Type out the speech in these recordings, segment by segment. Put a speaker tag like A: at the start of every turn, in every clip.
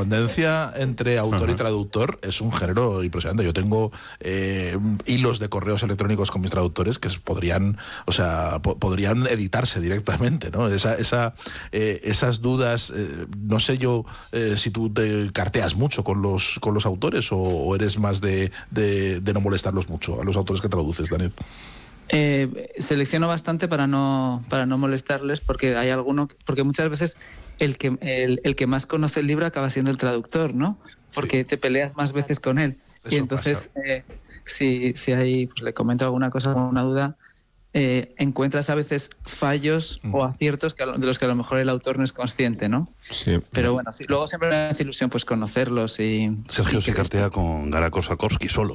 A: correspondencia entre autor y traductor es un género impresionante. Yo tengo hilos de correos electrónicos con mis traductores que podrían editarse directamente, ¿no? Esas dudas, no sé yo si tú te carteas mucho con los autores o eres más de no molestarlos mucho a los autores que traduces, Daniel.
B: Selecciono bastante para no molestarles, porque hay porque muchas veces el que más conoce el libro acaba siendo el traductor, ¿no? Porque te peleas más veces con él.
A: Eso
B: y entonces si hay, pues le comento alguna cosa, alguna duda, encuentras a veces fallos o aciertos de los que a lo mejor el autor no es consciente, ¿no?
C: Sí.
B: Pero bueno, sí, luego siempre me hace ilusión pues conocerlos y...
D: Sergio se cartea con Gala Kosakovsky solo.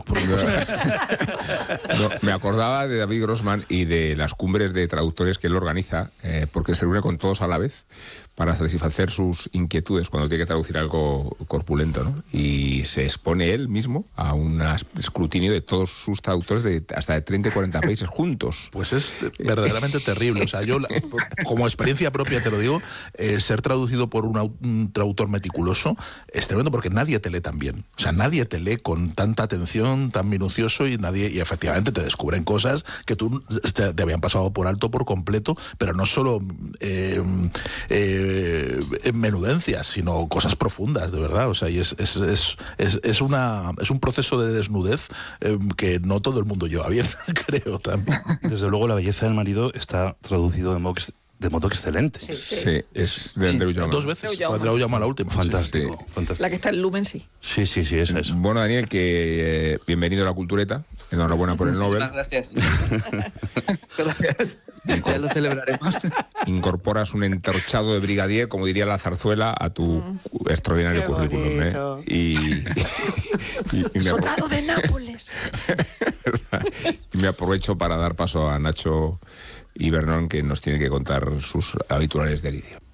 C: No, me acordaba de David Grossman y de las cumbres de traductores que él organiza, porque se reúne con todos a la vez para satisfacer sus inquietudes cuando tiene que traducir algo corpulento, ¿no? Y se expone él mismo a un escrutinio de todos sus traductores de hasta de 30 y 40 países juntos.
A: Pues es verdaderamente terrible. O sea, yo como experiencia propia te lo digo, ser traducido por un traductor meticuloso es tremendo, porque nadie te lee tan bien. O sea, nadie te lee con tanta atención, tan minucioso, y efectivamente te descubren cosas que tú te habían pasado por alto por completo, pero no solo menudencias, sino cosas profundas, de verdad. O sea, y es un proceso de desnudez que no todo el mundo lleva bien, creo también.
D: Desde luego, La belleza del marido está traducido de modo excelente.
C: Sí, es de Andreu Jaume.
A: 2 veces. Andreu Jaume la última.
D: Fantástico, fantástico.
E: La que está en Lumen, sí.
D: Sí, esa es.
C: Bueno, Daniel, que bienvenido a La Cultureta. Enhorabuena por el Nobel.
B: Gracias. Gracias. Ya lo celebraremos.
C: Incorporas un entorchado de brigadier, como diría la zarzuela, a tu extraordinario currículum. Y
E: Soldado de Nápoles.
C: Y me aprovecho para dar paso a Nacho y Bernón, que nos tiene que contar sus habituales delirios.